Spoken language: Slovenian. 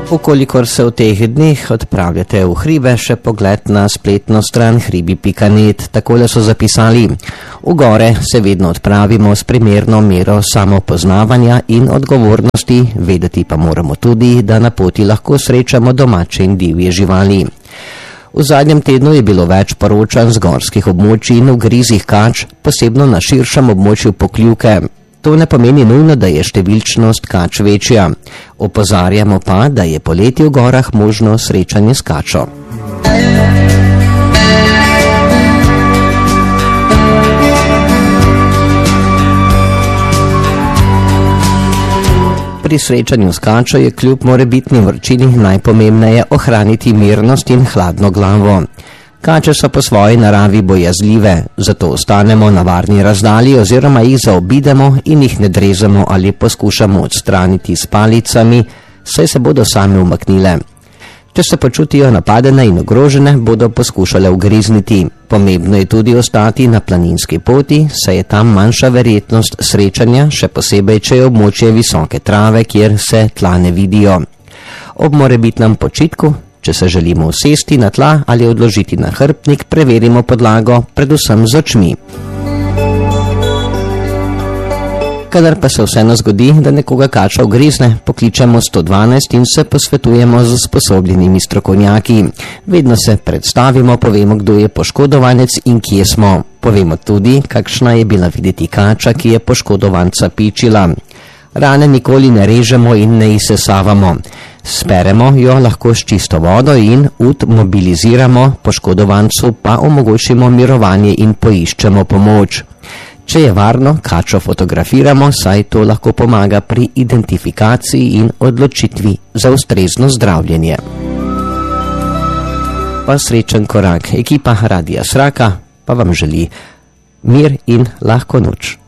Ukolikor se v teh dneh odpravljate v hribe, še pogled na spletno stran hribi.net. Takole so zapisali: v gore se vedno odpravimo s primerno mero samopoznavanja in odgovornosti, vedeti pa moramo tudi, da na poti lahko srečamo domače in divje živali. V zadnjem tednu je bilo več poročanj z gorskih območij in ugrizih kač, posebno na širšem območju Pokljuke. To ne pomeni nujno, da je številčnost kač večja. Opozarjamo pa, da je poleti v gorah možno srečanje s kačo. Pri srečanju s kačo je kljub morebitni vročini najpomembneje ohraniti mirnost in hladno glavo. Kače so po svoji naravi bojazljive, zato ostanemo na varni razdalji oziroma jih zaobidemo in jih ne drezamo ali poskušamo odstraniti s palicami, saj se bodo same umaknile. Če se počutijo napadene in ogrožene, bodo poskušale ugrizniti. Pomembno je tudi ostati na planinski poti, saj je tam manjša verjetnost srečanja, še posebej, če je območje visoke trave, kjer se tla ne vidijo. Ob morebitnem počitku, če se želimo usesti na tla ali odložiti na hrbtnik, preverimo podlago, predvsem z očmi. Kadar pa se vseeno zgodi, da nekoga kača ugrizne, pokličemo 112 in se posvetujemo z usposobljenimi strokovnjaki. Vedno se predstavimo, povemo, kdo je poškodovanec in kje smo. Povemo tudi, kakšna je bila videti kača, ki je poškodovanca pičila. Rane nikoli ne režemo in ne izsesavamo. Speremo jo lahko s čisto vodo in mobiliziramo, poškodovancu pa omogočimo mirovanje in poiščemo pomoč. Če je varno, kačo fotografiramo, saj to lahko pomaga pri identifikaciji in odločitvi za ustrezno zdravljenje. Pa srečen korak. Ekipa Radia Sraka pa vam želi mir in lahko noč.